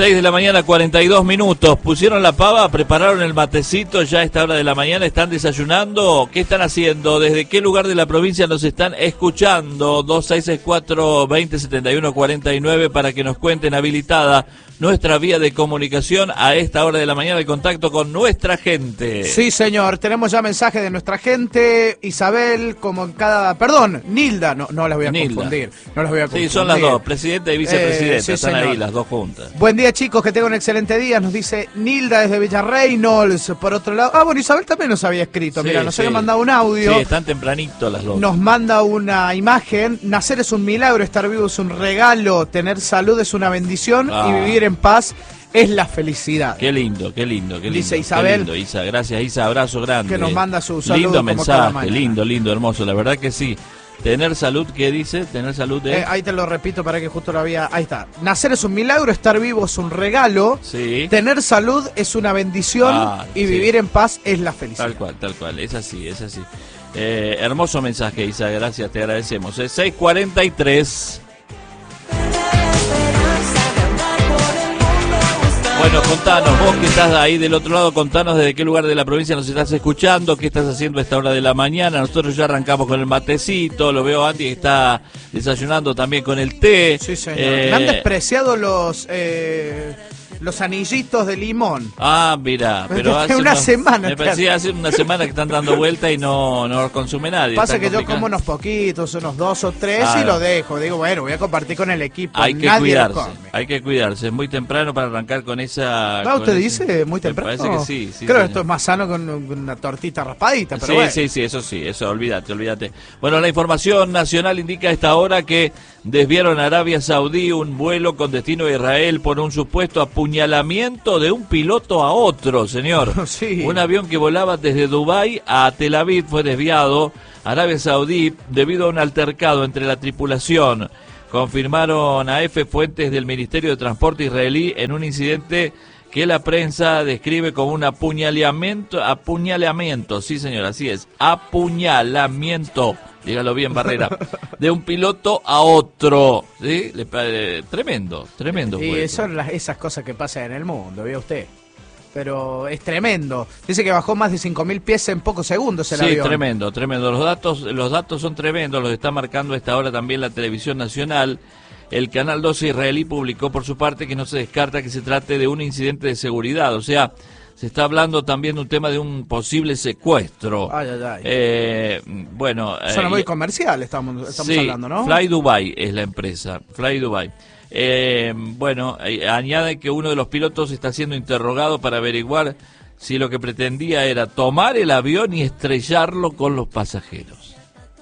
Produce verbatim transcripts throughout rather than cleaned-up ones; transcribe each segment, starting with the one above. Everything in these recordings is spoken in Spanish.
seis de la mañana, cuarenta y dos minutos. Pusieron la pava, prepararon el matecito ya a esta hora de la mañana. ¿Están desayunando? ¿Qué están haciendo? ¿Desde qué lugar de la provincia nos están escuchando? dos seis seis cuatro, veinte setenta y uno cuarenta y nueve para que nos cuenten. Habilitada nuestra vía de comunicación a esta hora de la mañana, el contacto con nuestra gente. Sí, señor, tenemos ya mensajes de nuestra gente. Isabel, como en cada... Perdón, Nilda, no, no las voy a Nilda. confundir. No las voy a confundir. Sí, son las dos, presidenta y vicepresidenta, Eh, sí, están señor. ahí las dos juntas. Buen día, chicos, que tengan un excelente día, nos dice Nilda desde Villarreynolds. Por otro lado, ah, bueno, Isabel también nos había escrito, Sí, mira, nos sí. había mandado un audio. Sí, están tempranito las dos. Nos manda una imagen. Nacer es un milagro, estar vivo es un regalo, tener salud es una bendición Ah. y vivir en paz es la felicidad. Qué lindo, qué lindo, qué lindo. Dice Isabel. Qué lindo, Isa. Gracias, Isa. Abrazo grande. Que nos manda su saludo Lindo como cada mensaje, mañana. lindo, lindo, hermoso. La verdad que sí. Tener salud, ¿qué dice? Tener salud de... Eh, ahí te lo repito para que justo lo había... Ahí está. Nacer es un milagro, estar vivo es un regalo, Sí. tener salud es una bendición Ah, y sí. vivir en paz es la felicidad. Tal cual, tal cual. Es así, es así. Eh, hermoso mensaje, Isa. Gracias, te agradecemos. Es seis cuarenta y tres. Bueno, contanos, vos que estás ahí del otro lado, contanos desde qué lugar de la provincia nos estás escuchando, qué estás haciendo a esta hora de la mañana. Nosotros ya arrancamos con el matecito, lo veo a Andy que está desayunando también con el té. Sí, señor. Eh, Me han despreciado los eh, los anillitos de limón. Ah, mira, pero hace una unos- semana. Me parecía hace una semana que están dando vuelta y no, no los consume nadie. Pasa Están que yo complicando. como unos poquitos, unos dos o tres Claro. y lo dejo. Digo, bueno, voy a compartir con el equipo. Hay que Nadie lo cuidarse, come. hay que cuidarse. Es muy temprano para arrancar con esa... Ah, con ¿usted ese- dice muy Me temprano? parece que sí. sí Creo que señor. esto es más sano con una tortita raspadita, pero Sí, bueno. sí, sí, eso sí, eso, olvídate, olvídate. Bueno, la información nacional indica a esta hora que desviaron a Arabia Saudí un vuelo con destino a Israel por un supuesto apuñalamiento de un piloto a otro, señor. Sí. Un avión que volaba desde Dubái a Tel Aviv fue desviado a Arabia Saudí debido a un altercado entre la tripulación. Confirmaron a F fuentes del Ministerio de Transporte israelí en un incidente que la prensa describe como un apuñalamiento, apuñalamiento, sí señor, así es, apuñalamiento, dígalo bien Barrera, de un piloto a otro, ¿sí? Le pa- eh, tremendo, tremendo Y fue eso. son las, esas cosas que pasan en el mundo, vea usted. Pero es tremendo. Dice que bajó más de cinco mil pies en pocos segundos el Sí, avión. tremendo, tremendo. Los datos, los datos son tremendos, los está marcando a esta hora también la televisión nacional. El Canal doce israelí publicó por su parte que no se descarta que se trate de un incidente de seguridad. O sea, se está hablando también de un tema de un posible secuestro. Ay, ay, ay. Eh, bueno, Suena eh, muy comercial, estamos, estamos sí, hablando, ¿no? Fly Dubai es la empresa, Fly Dubai. Eh, bueno, eh, añade que uno de los pilotos está siendo interrogado para averiguar si lo que pretendía era tomar el avión y estrellarlo con los pasajeros.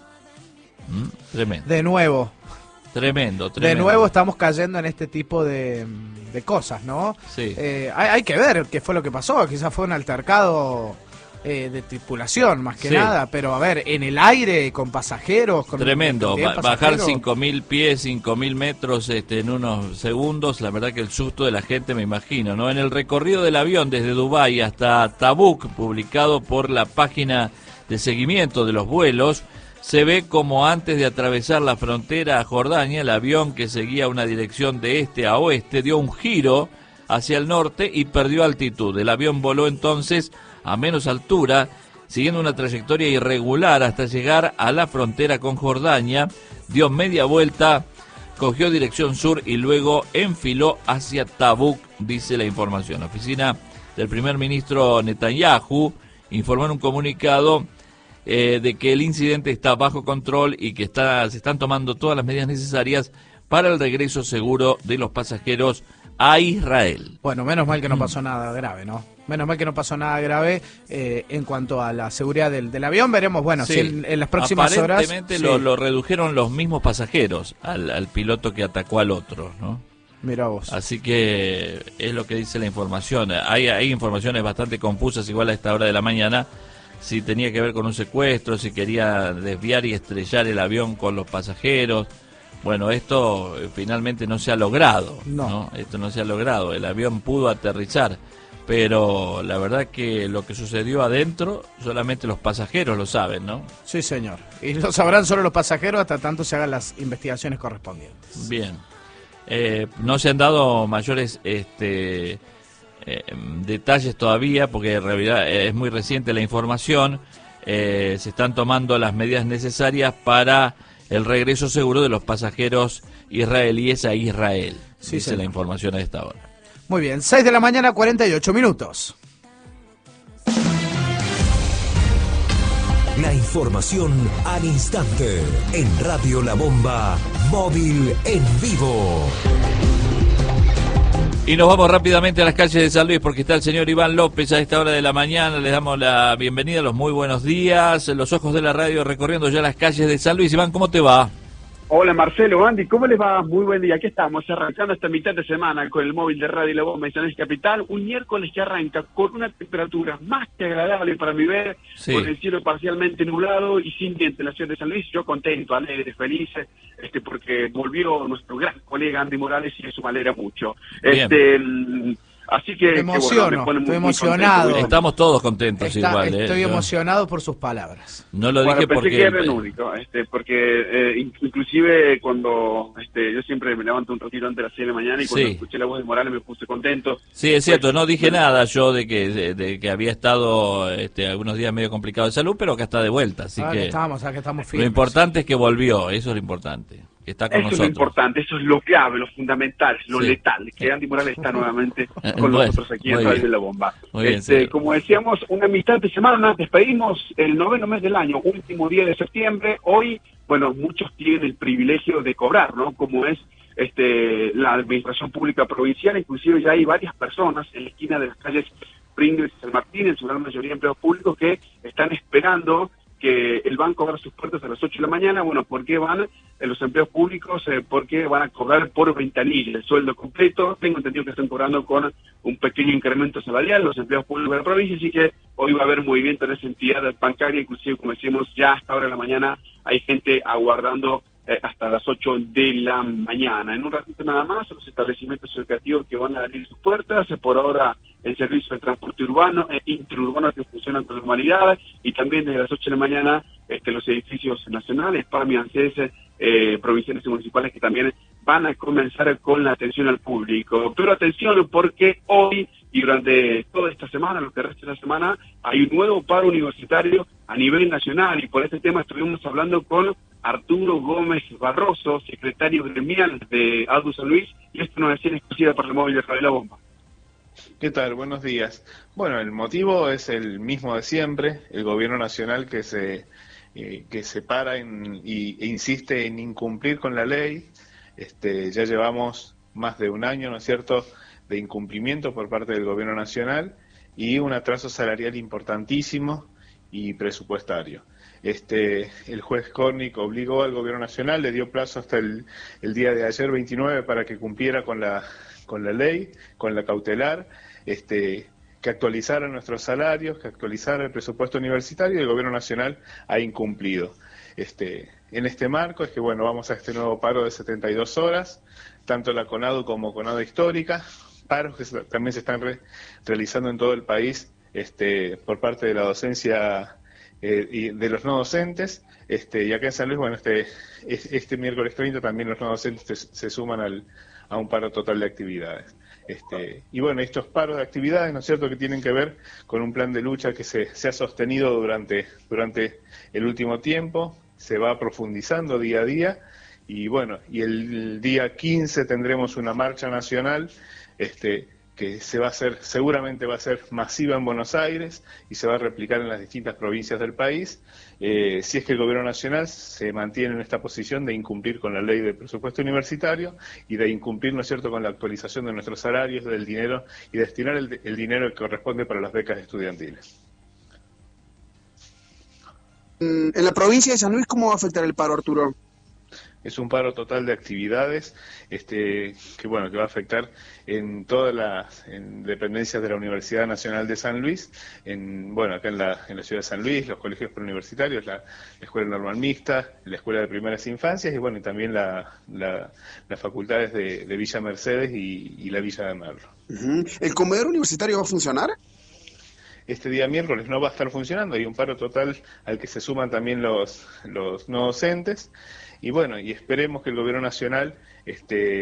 Mm, tremendo, De nuevo. tremendo, tremendo. De nuevo estamos cayendo en este tipo de, de cosas, ¿no? Sí. Eh, hay, hay que ver qué fue lo que pasó. Quizás fue un altercado eh, de tripulación, más que Sí. nada. Pero a ver, en el aire, con pasajeros. Con Tremendo, cantidad de ba- bajar pasajeros. cinco mil pies, cinco mil metros este, en unos segundos, la verdad que el susto de la gente me imagino, ¿no? En el recorrido del avión desde Dubái hasta Tabuk, publicado por la página de seguimiento de los vuelos, se ve como antes de atravesar la frontera a Jordania, el avión que seguía una dirección de este a oeste dio un giro hacia el norte y perdió altitud. El avión voló entonces a menos altura, siguiendo una trayectoria irregular hasta llegar a la frontera con Jordania, dio media vuelta, cogió dirección sur y luego enfiló hacia Tabuk, dice la información. La oficina del primer ministro Netanyahu informó en un comunicado eh, de que el incidente está bajo control y que está, se están tomando todas las medidas necesarias para el regreso seguro de los pasajeros a Israel. Bueno, menos mal que no pasó nada grave, ¿no? Menos mal que no pasó nada grave eh, en cuanto a la seguridad del, del avión. Veremos, bueno, Sí. si en, en las próximas horas... Aparentemente sí. lo, lo redujeron los mismos pasajeros al, al piloto que atacó al otro, ¿no? Mirá vos. Así que es lo que dice la información. Hay, hay informaciones bastante confusas igual a esta hora de la mañana. Si tenía que ver con un secuestro, si quería desviar y estrellar el avión con los pasajeros. Bueno, esto eh, finalmente no se ha logrado, No. ¿no? Esto no se ha logrado. El avión pudo aterrizar, pero la verdad que lo que sucedió adentro solamente los pasajeros lo saben, ¿no? Sí, señor. Y lo sabrán solo los pasajeros hasta tanto se hagan las investigaciones correspondientes. Bien. Eh, no se han dado mayores este, eh, detalles todavía, porque en realidad es muy reciente la información. Eh, se están tomando las medidas necesarias para el regreso seguro de los pasajeros israelíes a Israel. Sí, dice la información a esta hora. Muy bien, seis de la mañana, cuarenta y ocho minutos. La información al instante en Radio La Bomba, móvil en vivo. Y nos vamos rápidamente a las calles de San Luis porque está el señor Iván López a esta hora de la mañana. Les damos la bienvenida, los muy buenos días. Los ojos de la radio recorriendo ya las calles de San Luis. Iván, ¿cómo te va? Hola Marcelo, Andy, ¿cómo les va? Muy buen día, aquí estamos, arrancando esta mitad de semana con el móvil de Radio La Bomba en San Luis Capital, un miércoles que arranca con una temperatura más que agradable para mi ver, sí, con el cielo parcialmente nublado y sin viento en la ciudad de San Luis. Yo contento, alegre, feliz, este, porque volvió nuestro gran colega Andy Morales y eso me alegra mucho. Bien. Este... Así que, me emociono, que bueno, me estoy muy, emocionado. Muy Estamos todos contentos Está, igual. Estoy eh, emocionado por sus palabras. No lo bueno, dije pensé porque... que era el único, este, porque eh, inclusive cuando este, yo siempre me levanto un ratito antes de las seis de la mañana y cuando sí. escuché la voz de Morales me puse contento. Sí, es cierto, pues, no dije bueno, nada yo de que de, de que había estado este, algunos días medio complicado de salud, pero acá está de vuelta, así ah, que... estamos, acá estamos firmes. Lo importante es que volvió, eso es lo importante. Que está con eso nosotros. Es lo importante, eso es lo clave, lo fundamental, lo sí. letal, que Andy Morales está nuevamente con bueno, nosotros aquí en Radio La Bomba. Muy bien, este, como decíamos, una mitad de semana, despedimos el noveno mes del año, último día de septiembre. Hoy, bueno, muchos tienen el privilegio de cobrar, ¿no? Como es este la administración pública provincial, inclusive ya hay varias personas en la esquina de las calles Pringles y San Martín, en su gran mayoría de empleados públicos, que están esperando que el banco abra sus puertas a las ocho de la mañana. Bueno, ¿por qué van en los empleos públicos? Eh, porque van a cobrar por ventanilla el sueldo completo. Tengo entendido que están cobrando con un pequeño incremento salarial los empleados públicos de la provincia, así que hoy va a haber movimiento en esa entidad bancaria. Inclusive, como decimos, ya hasta ahora de la mañana hay gente aguardando eh, hasta las ocho de la mañana. En un ratito nada más, los establecimientos educativos que van a abrir sus puertas, eh, por ahora el servicio de transporte urbano e interurbano que funcionan con normalidad, y también desde las ocho de la mañana este, los edificios nacionales, PAMI, ANSES, eh, provinciales y municipales, que también van a comenzar con la atención al público. Pero atención, porque hoy y durante toda esta semana, lo que resta de la semana, hay un nuevo paro universitario a nivel nacional, y por este tema estuvimos hablando con Arturo Gómez Barroso, secretario gremial de ADU San Luis, y esto nos decía en exclusiva para el móvil de Radio La Bomba. ¿Qué tal? Buenos días. Bueno, el motivo es el mismo de siempre, el gobierno nacional que se eh, que se para en, y, e insiste en incumplir con la ley. Este, ya llevamos más de un año, ¿no es cierto?, de incumplimiento por parte del gobierno nacional y un atraso salarial importantísimo y presupuestario. Este, el juez Cornick obligó al gobierno nacional, le dio plazo hasta el, el día de ayer veintinueve para que cumpliera con la con la ley, con la cautelar, este, que actualizara nuestros salarios, que actualizara el presupuesto universitario, y el gobierno nacional ha incumplido. Este, en este marco es que, bueno, vamos a este nuevo paro de setenta y dos horas, tanto la CONADU como CONADU Histórica, paros que se, también se están re, realizando en todo el país este, por parte de la docencia eh, y de los no docentes, este, y acá en San Luis, bueno, este, este miércoles treinta también los no docentes se, se suman al a un paro total de actividades. Este, y bueno, estos paros de actividades, ¿no es cierto?, que tienen que ver con un plan de lucha que se, se ha sostenido durante, durante el último tiempo, se va profundizando día a día, y bueno, y el día quince tendremos una marcha nacional, este, que se va a hacer, seguramente va a ser masiva en Buenos Aires y se va a replicar en las distintas provincias del país, eh, si es que el gobierno nacional se mantiene en esta posición de incumplir con la ley de presupuesto universitario y de incumplir, ¿no es cierto?, con la actualización de nuestros salarios, del dinero, y destinar el, el dinero que corresponde para las becas estudiantiles. En la provincia de San Luis, ¿cómo va a afectar el paro, Arturo? Es un paro total de actividades este, que bueno que va a afectar en todas las en dependencias de la Universidad Nacional de San Luis, en bueno acá en la, en la ciudad de San Luis, los colegios preuniversitarios, la, la Escuela Normal Mixta, la Escuela de Primeras Infancias y bueno y también la, la, las facultades de, de Villa Mercedes y, y la Villa de Merlo. Uh-huh. ¿El comedor universitario va a funcionar? Este día miércoles no va a estar funcionando, hay un paro total al que se suman también los, los no docentes. Y bueno, y esperemos que el gobierno nacional este,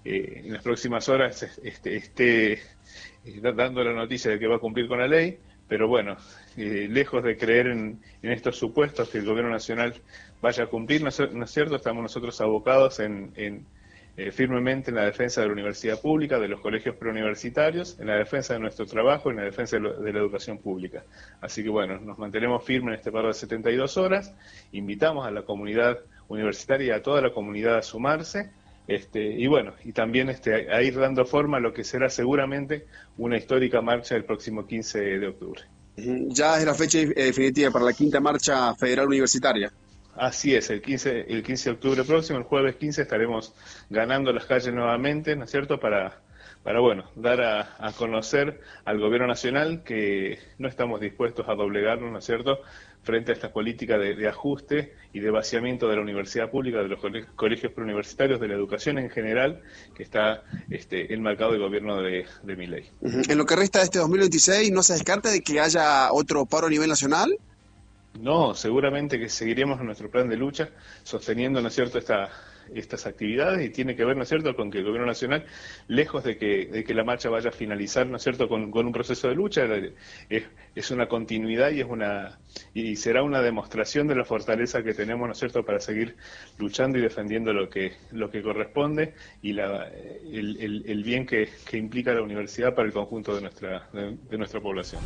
eh, en las próximas horas esté, esté dando la noticia de que va a cumplir con la ley, pero bueno, eh, lejos de creer en, en estos supuestos que el gobierno nacional vaya a cumplir, ¿no es, no es cierto? Estamos nosotros abocados en, en eh, firmemente en la defensa de la universidad pública, de los colegios preuniversitarios, en la defensa de nuestro trabajo, en la defensa de, lo, de la educación pública. Así que bueno, nos mantenemos firmes en este paro de setenta y dos horas, invitamos a la comunidad universitaria y a toda la comunidad a sumarse, Este, y bueno, y también este, a ir dando forma a lo que será seguramente una histórica marcha el próximo quince de octubre. Ya es la fecha definitiva para la quinta marcha federal universitaria. Así es, el quince, el quince de octubre próximo, el jueves quince, estaremos ganando las calles nuevamente, ¿no es cierto?, para, para bueno, dar a, a conocer al gobierno nacional que no estamos dispuestos a doblegarnos, ¿no es cierto?, frente a esta política de, de ajuste y de vaciamiento de la universidad pública, de los colegios preuniversitarios, de la educación en general, que está este, enmarcado el gobierno de, de Milei. Uh-huh. En lo que resta de este dos mil veintiséis, ¿no se descarta de que haya otro paro a nivel nacional? No, seguramente que seguiremos en nuestro plan de lucha, sosteniendo, ¿no es cierto?, esta... estas actividades, y tiene que ver, ¿no es cierto?, con que el gobierno nacional, lejos de que, de que la marcha vaya a finalizar, ¿no es cierto?, con, con un proceso de lucha, es, es una continuidad y es una y será una demostración de la fortaleza que tenemos, ¿no es cierto?, para seguir luchando y defendiendo lo que lo que corresponde y la, el, el, el bien que, que implica la universidad para el conjunto de nuestra de, de nuestra población.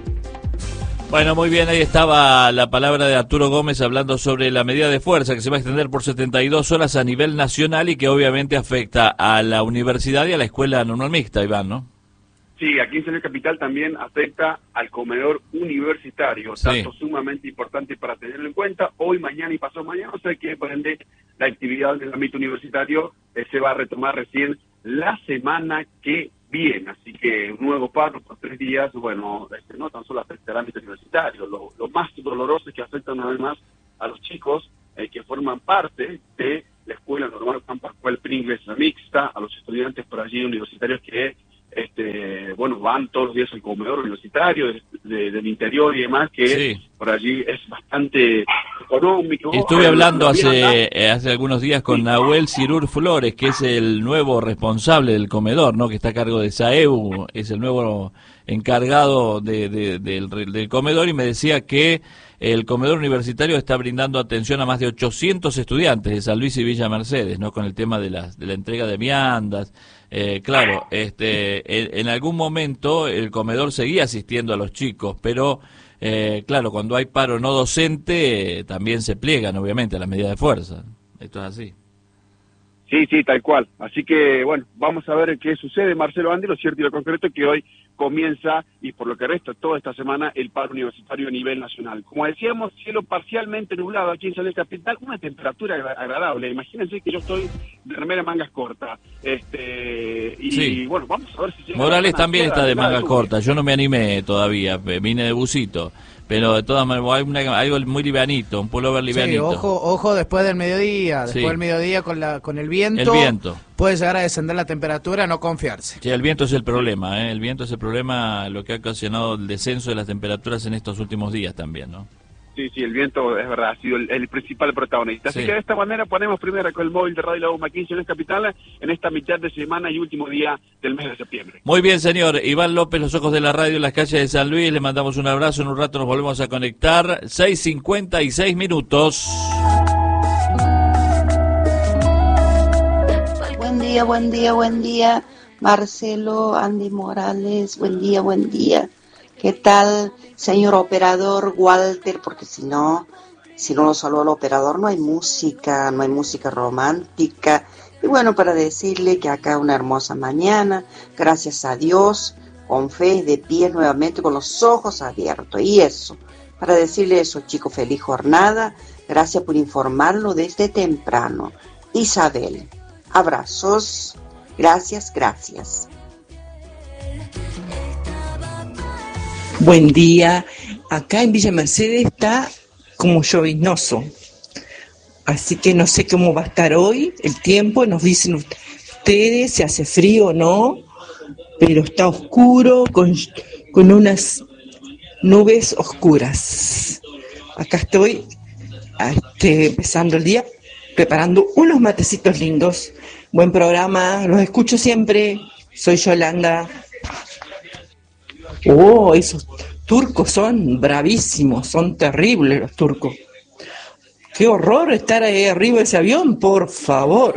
Bueno, muy bien, ahí estaba la palabra de Arturo Gómez hablando sobre la medida de fuerza que se va a extender por setenta y dos horas a nivel nacional y que obviamente afecta a la universidad y a la escuela normal mixta, Iván, ¿no? Sí, aquí en San Luis Capital también afecta al comedor universitario, sí. Dato sumamente importante para tenerlo en cuenta. Hoy, mañana y pasado mañana, o sea que por ende la actividad en el ámbito universitario eh, se va a retomar recién la semana que bien, así que un nuevo paro por tres días, bueno, este, no tan solo afecta al ámbito universitario, lo, lo más doloroso es que afecta una vez más a los chicos eh, que forman parte de la Escuela Normal Juan Pascual Pringles Mixta, a los estudiantes por allí universitarios que, este, bueno, van todos los días al comedor universitario de, de, del interior y demás, que sí. Por allí es bastante económico. Estuve hablando hace eh, hace algunos días con Nahuel Cirur Flores, que es el nuevo responsable del comedor, ¿no?, que está a cargo de SAEU, es el nuevo encargado de, de, del, del comedor, y me decía que el comedor universitario está brindando atención a más de ochocientos estudiantes de San Luis y Villa Mercedes, ¿no?, con el tema de, las, de la entrega de viandas. Eh, claro, este, en, en algún momento el comedor seguía asistiendo a los chicos, pero eh, claro, cuando hay paro no docente eh, también se pliegan obviamente a las medidas de fuerza. Esto es así. Sí, sí, tal cual. Así que, bueno, vamos a ver qué sucede, Marcelo Andy. Lo cierto y lo concreto es que hoy comienza, y por lo que resta toda esta semana, el paro universitario a nivel nacional. Como decíamos, cielo parcialmente nublado aquí en San Luis Capital, una temperatura agradable. Imagínense que yo estoy de remera mangas cortas. Este, y, sí. y bueno, vamos a ver si... Morales también está de mangas cortas. Yo no me animé todavía, vine de busito. Pero de todas maneras hay una, algo muy livianito, un pullover livianito. Sí, ojo, ojo después del mediodía, después sí. del mediodía con la con el viento, el viento. Puede llegar a descender la temperatura, no confiarse. Sí, el viento es el problema, ¿eh? El viento es el problema, lo que ha ocasionado el descenso de las temperaturas en estos últimos días también, ¿no? Sí, sí, el viento es verdad, ha sido el, el principal protagonista. Así sí. que de esta manera ponemos primero con el móvil de Radio La Bomba quince en Capital en esta mitad de semana y último día del mes de septiembre. Muy bien, señor. Iván López, los ojos de la radio en las calles de San Luis. Le mandamos un abrazo. En un rato nos volvemos a conectar. seis cincuenta y seis minutos. Buen día, buen día, buen día. Marcelo, Andy Morales, buen día, buen día. ¿Qué tal, señor operador Walter? Porque si no, si no lo saluda el operador, no hay música, no hay música romántica. Y bueno, para decirle que acá una hermosa mañana, gracias a Dios, con fe, de pie nuevamente, con los ojos abiertos. Y eso, para decirle eso, chico, feliz jornada. Gracias por informarlo desde temprano. Isabel, abrazos. Gracias, gracias. Buen día. Acá en Villa Mercedes está como lloviznoso. Así que no sé cómo va a estar hoy el tiempo. Nos dicen ustedes si hace frío o no. Pero está oscuro con, con unas nubes oscuras. Acá estoy este, empezando el día preparando unos matecitos lindos Buen programa, los escucho siempre. Soy Yolanda. Oh, esos turcos son bravísimos, son terribles los turcos. Qué horror estar ahí arriba de ese avión, por favor.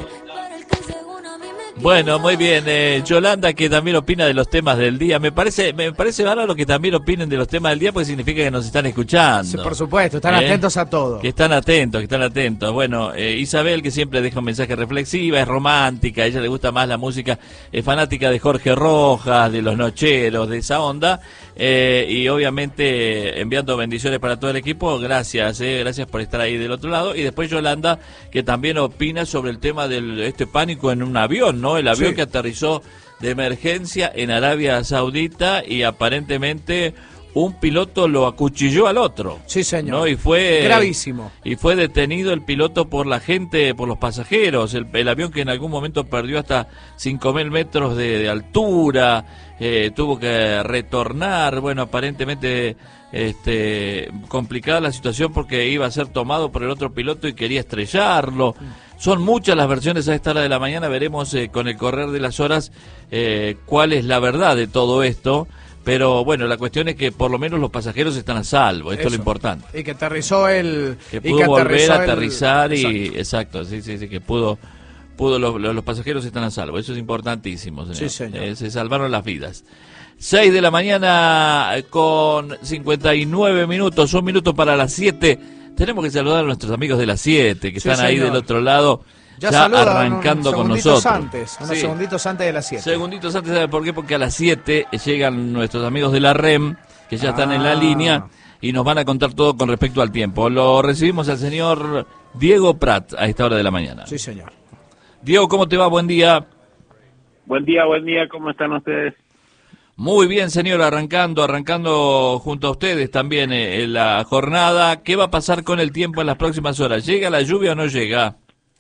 Bueno, muy bien, eh, Yolanda, que también opina de los temas del día. Me parece me parece bárbaro que también opinen de los temas del día, porque significa que nos están escuchando. Sí, por supuesto, están ¿Eh? atentos a todo. Que están atentos, que están atentos. Bueno, eh, Isabel, que siempre deja un mensaje reflexiva, es romántica, a ella le gusta más la música, es fanática de Jorge Rojas, de Los Nocheros, de esa onda, eh, y obviamente enviando bendiciones para todo el equipo. Gracias, eh, gracias por estar ahí del otro lado. Y después Yolanda, que también opina sobre el tema de este pánico en un avión, ¿no? El avión sí. que aterrizó de emergencia en Arabia Saudita y aparentemente un piloto lo acuchilló al otro. Sí, señor. ¿No? Y fue gravísimo. Y fue detenido el piloto por la gente, por los pasajeros. El, el avión que en algún momento perdió hasta cinco mil metros de, de altura, eh, tuvo que retornar. Bueno, aparentemente este complicada la situación porque iba a ser tomado por el otro piloto y quería estrellarlo. Son muchas las versiones a esta hora de la mañana. Veremos eh, con el correr de las horas eh, cuál es la verdad de todo esto. Pero bueno, la cuestión es que por lo menos los pasajeros están a salvo. Esto Eso. es lo importante. Y que aterrizó el... Que pudo y que volver a aterrizar el... y... Exacto, sí, sí, sí, que pudo... pudo los, los pasajeros están a salvo. Eso es importantísimo, señor. Sí, señor. Eh, se salvaron las vidas. seis de la mañana con cincuenta y nueve minutos, un minuto para las siete. Tenemos que saludar a nuestros amigos de las siete, que sí, están señor. ahí del otro lado, ya, ya arrancando un, con nosotros. Antes, unos sí. segunditos antes de las siete. Segunditos antes, ¿sabe por qué? Porque a las siete llegan nuestros amigos de la R E M, que ya ah. están en la línea, y nos van a contar todo con respecto al tiempo. Lo recibimos al señor Diego Prat a esta hora de la mañana. Sí, señor. Diego, ¿cómo te va? Buen día. Buen día, buen día, ¿cómo están ustedes? Muy bien, señor, arrancando, arrancando junto a ustedes también eh, en la jornada. ¿Qué va a pasar con el tiempo en las próximas horas? ¿Llega la lluvia o no llega?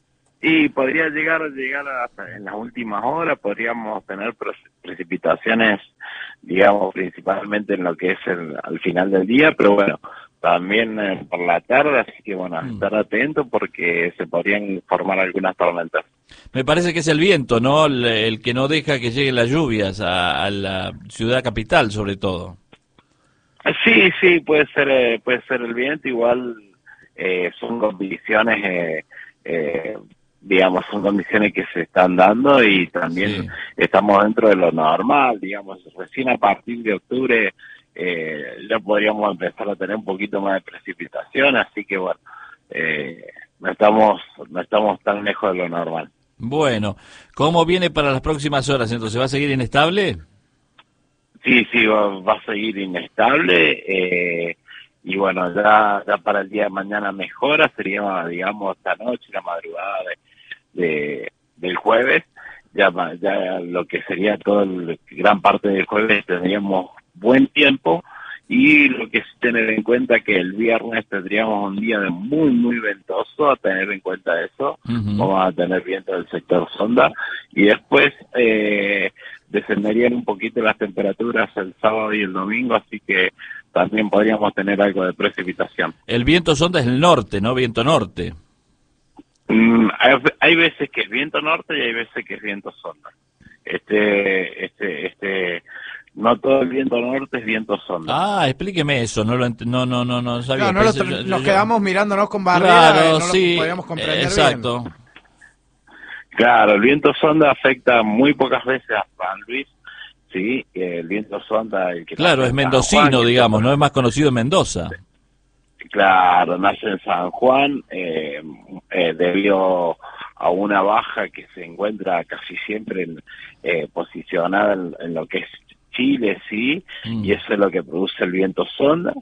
Y podría llegar, llegar hasta en las últimas horas, podríamos tener pre precipitaciones, digamos, principalmente en lo que es el, al final del día, pero bueno, también eh, por la tarde, así que bueno, mm. estar atento porque se podrían formar algunas tormentas. Me parece que es el viento, ¿no? El, el que no deja que lleguen las lluvias a, a la ciudad capital, sobre todo. Sí, sí, puede ser, eh, puede ser el viento. Igual eh, son condiciones, eh, eh, digamos, son condiciones que se están dando y también sí. estamos dentro de lo normal, digamos. Recién a partir de octubre eh, ya podríamos empezar a tener un poquito más de precipitación, así que bueno, eh, no estamos, no estamos tan lejos de lo normal. Bueno, ¿cómo viene para las próximas horas? Entonces, ¿va a seguir inestable? Sí, sí, va, va a seguir inestable. Eh, y bueno, ya, ya para el día de mañana mejora. Sería, digamos, esta noche, la madrugada de, de, del jueves. Ya, ya lo que sería toda gran parte del jueves tendríamos buen tiempo. Y lo que es tener en cuenta que el viernes tendríamos un día de muy, muy ventoso, a tener en cuenta eso. Uh-huh. Vamos a tener viento del sector sonda. Y después eh, descenderían un poquito las temperaturas el sábado y el domingo, así que también podríamos tener algo de precipitación. El viento sonda es el norte, ¿no? Viento norte. Mm, hay, hay veces que es viento norte y hay veces que es viento sonda. Este, este, este... No todo el viento norte es viento sonda. Ah, explíqueme eso, no lo ent no no no no sabía. No, no lo, yo, nos yo, quedamos mirándonos con barrera, claro, y no sí, lo podíamos comprender exacto. bien. Claro, el viento sonda afecta muy pocas veces a San Luis, sí, el viento sonda el que claro, es mendocino, Juan, digamos, no es más conocido en Mendoza. Claro, nace en San Juan, eh, eh, debido a una baja que se encuentra casi siempre en, eh, posicionada en, en lo que es Chile, sí, mm. y eso es lo que produce el viento sonda.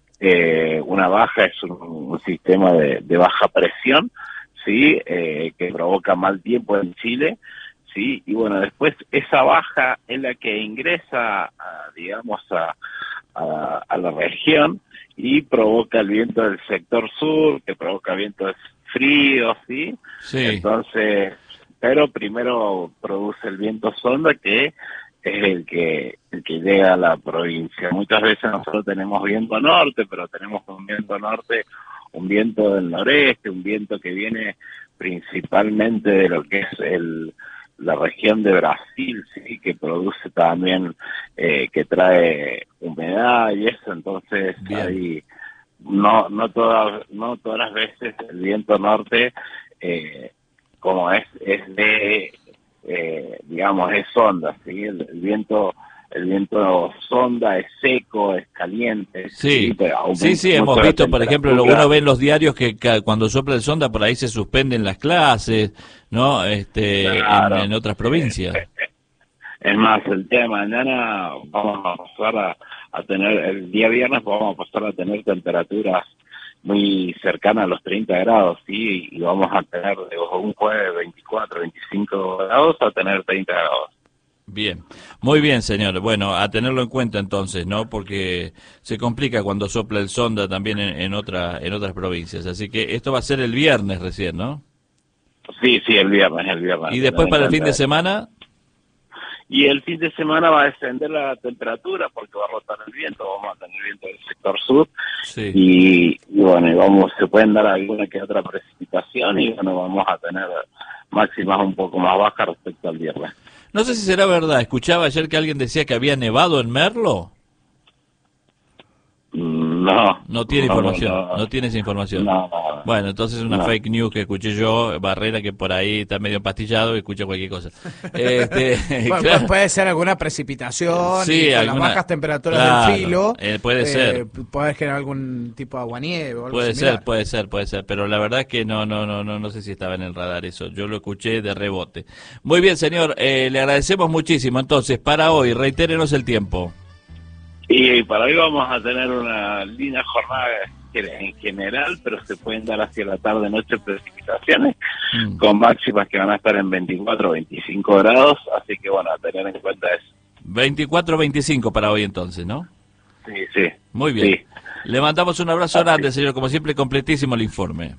Eh, una baja es un, un sistema de, de baja presión, sí, eh, que provoca mal tiempo en Chile, sí, y bueno, después esa baja es la que ingresa, a, digamos, a, a, a la región y provoca el viento del sector sur, que provoca vientos fríos, sí, sí. Entonces, pero primero produce el viento sonda, que es el que el que llega a la provincia. Muchas veces nosotros tenemos viento norte, pero tenemos un viento norte, un viento del noreste, un viento que viene principalmente de lo que es el la región de Brasil, sí, que produce también, eh, que trae humedad y eso, entonces Bien. ahí no no todas no todas las veces el viento norte eh, como es es de eh, digamos es sonda, sí, el, el viento el viento sonda es seco, es caliente. Sí, pero sí, sí, hemos mucho la visto, por ejemplo, lo temperatura. uno ve en los diarios que ca- cuando sopla el sonda por ahí se suspenden las clases, ¿no? Este, Claro. en, en otras provincias. Es más, el día de mañana vamos a pasar a, a tener, el día viernes vamos a pasar a tener temperaturas muy cercanas a los treinta grados, ¿sí? Y vamos a tener de un jueves veinticuatro, veinticinco grados a tener treinta grados. Bien, muy bien, señor. Bueno, a tenerlo en cuenta entonces, ¿no? Porque se complica cuando sopla el sonda también en, en, otra, en otras provincias. Así que esto va a ser el viernes recién, ¿no? Sí, sí, el viernes, el viernes. Y después Tener para en el fin cuenta de eso. semana, Y el fin de semana va a descender la temperatura porque va a rotar el viento, vamos a tener viento del sector sur sí. y, y bueno, y vamos, se pueden dar alguna que otra precipitación y bueno, vamos a tener máximas un poco más bajas respecto al viernes. No sé si será verdad, escuchaba ayer que alguien decía que había nevado en Merlo. No. No tiene no, información, no, no, no. tiene esa información. No, no. Bueno, entonces es una No. fake news que escuché yo, Barrera, que por ahí está medio empastillado y escucha cualquier cosa. Este, Bueno, claro. puede ser alguna precipitación Sí, y con alguna- las bajas temperaturas claro, del filo. eh, puede ser. Puede generar algún tipo de aguanieve o algo Puede similar. ser, puede ser, puede ser, pero la verdad es que no, no, no, no, no sé si estaba en el radar eso. Yo lo escuché de rebote. Muy bien, señor, eh, le agradecemos muchísimo. Entonces, para hoy, reitérenos el tiempo. Y para hoy vamos a tener una linda jornada en general, pero se pueden dar hacia la tarde-noche precipitaciones Mm. con máximas que van a estar en veinticuatro, veinticinco grados, así que bueno, a tener en cuenta eso. veinticuatro veinticinco para hoy entonces, ¿no? Sí, sí. Muy bien. Sí. Le mandamos un abrazo Así. grande, señor. Como siempre, completísimo el informe.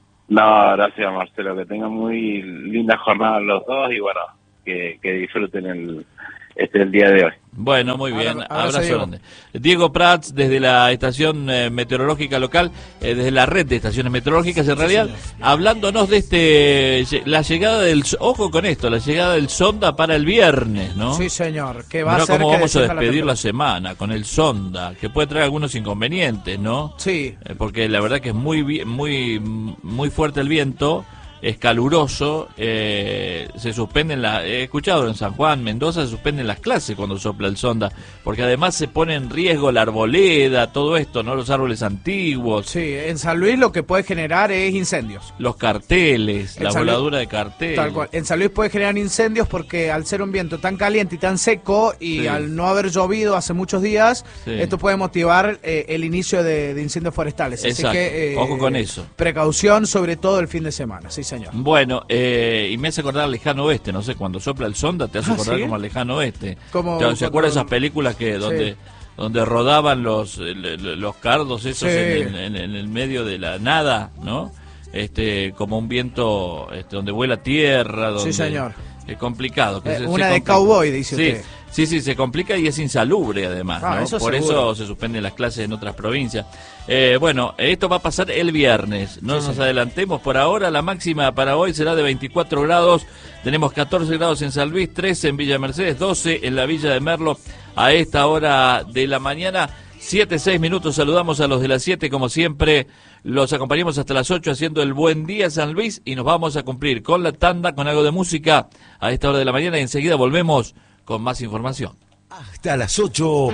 No, gracias Marcelo, que tengan muy linda jornada los dos y bueno, que, que disfruten el, este el día de hoy. Bueno, muy bien. Abra- Abrazo, abrazo, Diego. grande. Diego Prats, desde la estación eh, meteorológica local, eh, desde la red de estaciones meteorológicas, en realidad, hablándonos de este, lle- la llegada del, so- ojo con esto, la llegada del sonda para el viernes, ¿no? Sí, señor. Que va Mirá a ser cómo que vamos a descienda la despedir la temperatura. semana con el sonda, que puede traer algunos inconvenientes, ¿no? Sí. Eh, porque la verdad que es muy vi- muy muy fuerte el viento, es caluroso, eh, se suspenden las, he escuchado en San Juan, Mendoza, se suspenden las clases cuando sopla el sonda, porque además se pone en riesgo la arboleda, todo esto, ¿no? Los árboles antiguos, Sí, en San Luis lo que puede generar es incendios. los carteles, En la San Luis- voladura de carteles. Tal cual. En San Luis puede generar incendios porque al ser un viento tan caliente y tan seco y Sí. al no haber llovido hace muchos días, Sí. esto puede motivar eh, el inicio de, de incendios forestales. Exacto. Así que, eh, Ojo con eso. Precaución sobre todo el fin de semana, sí señor. Bueno, eh, y me hace acordar al lejano oeste, no sé, cuando sopla el sonda te hace Ah, acordar ¿sí? como al lejano oeste. Como ¿Te- ¿Se cuando- acuerdan esas películas que donde Sí. donde rodaban los eh, le- los cardos esos Sí. en, en- en el medio de la nada, ¿no? Este, como un viento este, donde vuela tierra, donde Sí, señor. es complicado. Que Eh, se- una se de complica. cowboy, dice sí, usted. Sí, sí, se complica y es insalubre además, Ah, ¿no? eso Por seguro. eso se suspenden las clases en otras provincias. Eh, bueno, esto va a pasar el viernes, no nos adelantemos por ahora, la máxima para hoy será de veinticuatro grados, tenemos catorce grados en San Luis, trece en Villa Mercedes, doce en la Villa de Merlo a esta hora de la mañana. Siete, seis minutos, saludamos a los de las siete, como siempre, los acompañamos hasta las ocho haciendo el Buen Día San Luis y nos vamos a cumplir con la tanda, con algo de música a esta hora de la mañana y enseguida volvemos con más información. Hasta las ocho.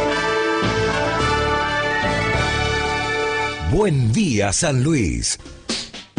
Buen día, San Luis.